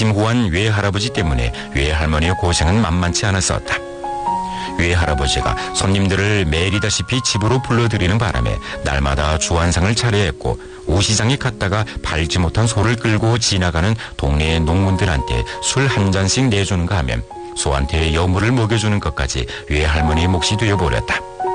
심심구한 외할아버지 때문에 외할머니의 고생은 만만치 않았었다. 외할아버지가 손님들을 매리다시피 집으로 불러들이는 바람에 날마다 주안상을 차려했고 우시장에 갔다가 밟지 못한 소를 끌고 지나가는 동네 농문들한테 술 한 잔씩 내주는가 하면 소한테 여물을 먹여주는 것까지 외할머니의 몫이 되어버렸다.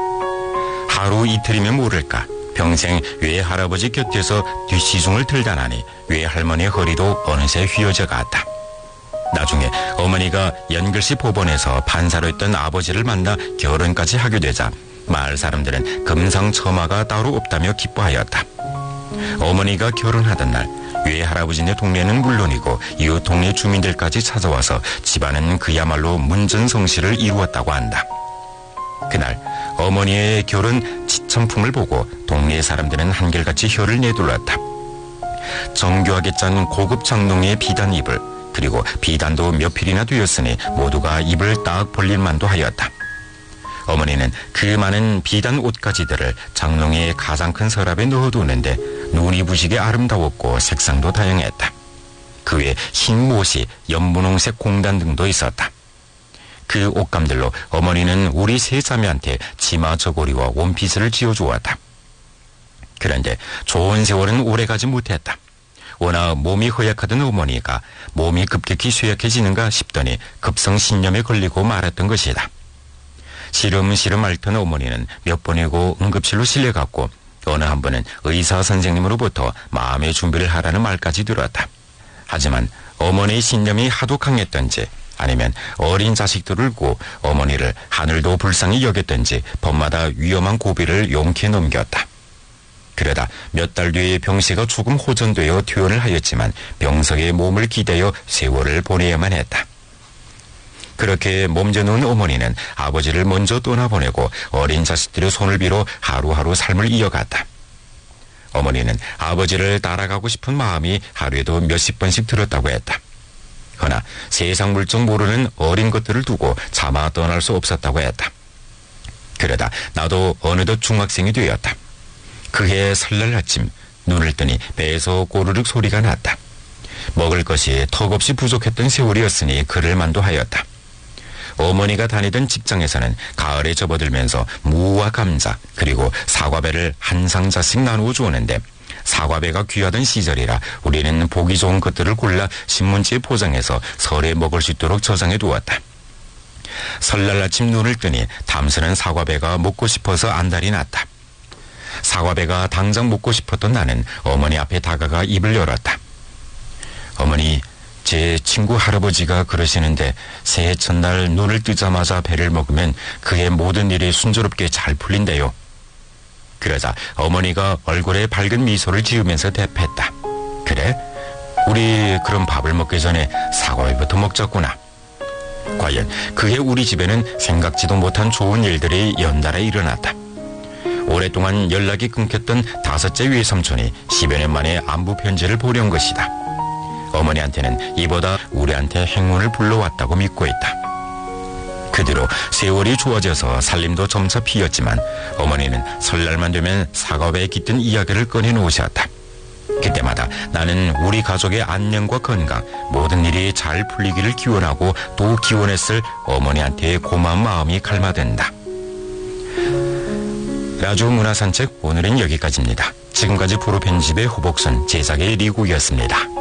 하루 이틀이면 모를까 평생 외할아버지 곁에서 뒷시중을 틀다 나니 외할머니의 허리도 어느새 휘어져 갔다. 나중에 어머니가 연글시 법원에서 판사로 있던 아버지를 만나 결혼까지 하게 되자 마을 사람들은 금상첨화가 따로 없다며 기뻐하였다. 어머니가 결혼하던 날 외할아버지네 동네는 물론이고 이웃 동네 주민들까지 찾아와서 집안은 그야말로 문전성시를 이루었다고 한다. 그날 어머니의 결혼 지천품을 보고 동네 사람들은 한결같이 혀를 내둘렀다. 정교하게 짠 고급 장롱의 비단이불, 그리고 비단도 몇 필이나 되었으니 모두가 입을 딱 벌릴만도 하였다. 어머니는 그 많은 비단 옷가지들을 장롱의 가장 큰 서랍에 넣어두는데 눈이 부시게 아름다웠고 색상도 다양했다. 그 외에 흰 못이 연분홍색 공단 등도 있었다. 그 옷감들로 어머니는 우리 세 자매한테 치마 저고리와 원피스를 지어주었다. 그런데 좋은 세월은 오래가지 못했다. 워낙 몸이 허약하던 어머니가 몸이 급격히 쇠약해지는가 싶더니 급성신염에 걸리고 말았던 것이다. 시름시름 앓던 어머니는 몇 번이고 응급실로 실려갔고 어느 한 번은 의사 선생님으로부터 마음의 준비를 하라는 말까지 들었다. 하지만 어머니의 신념이 하도 강했던지 아니면 어린 자식들을 고 어머니를 하늘도 불쌍히 여겼던지 밤마다 위험한 고비를 용케 넘겼다. 그러다 몇 달 뒤에 병세가 조금 호전되어 퇴원을 하였지만 병석에 몸을 기대어 세월을 보내야만 했다. 그렇게 몸져놓은 어머니는 아버지를 먼저 떠나보내고 어린 자식들의 손을 빌어 하루하루 삶을 이어갔다. 어머니는 아버지를 따라가고 싶은 마음이 하루에도 몇십 번씩 들었다고 했다. 허나 세상 물정 모르는 어린 것들을 두고 차마 떠날 수 없었다고 했다. 그러다 나도 어느덧 중학생이 되었다. 그해 설날 아침 눈을 뜨니 배에서 꼬르륵 소리가 났다. 먹을 것이 턱없이 부족했던 세월이었으니 그럴 만도 하였다. 어머니가 다니던 직장에서는 가을에 접어들면서 무와 감자 그리고 사과배를 한 상자씩 나누어 주었는데 사과배가 귀하던 시절이라 우리는 보기 좋은 것들을 골라 신문지에 포장해서 설에 먹을 수 있도록 저장해 두었다. 설날 아침 눈을 뜨니 담스는 사과배가 먹고 싶어서 안달이 났다. 사과배가 당장 먹고 싶었던 나는 어머니 앞에 다가가 입을 열었다. 어머니, 제 친구 할아버지가 그러시는데 새해 첫날 눈을 뜨자마자 배를 먹으면 그의 모든 일이 순조롭게 잘 풀린대요. 그러자 어머니가 얼굴에 밝은 미소를 지으면서 대답했다. 그래? 우리 그럼 밥을 먹기 전에 사과배부터 먹자꾸나. 과연 그해 우리 집에는 생각지도 못한 좋은 일들이 연달아 일어났다. 오랫동안 연락이 끊겼던 다섯째 외삼촌이 10여 년 만에 안부 편지를 보내온 것이다. 어머니한테는 이보다 우리한테 행운을 불러왔다고 믿고 있다. 그 뒤로 세월이 좋아져서 살림도 점차 피었지만 어머니는 설날만 되면 사과배에 깃든 이야기를 꺼내놓으셨다. 그때마다 나는 우리 가족의 안녕과 건강, 모든 일이 잘 풀리기를 기원하고 또 기원했을 어머니한테의 고마운 마음이 갈마된다. 라디오 문화산책 오늘은 여기까지입니다. 지금까지 프로 편집의 호복순, 제작의 리구였습니다.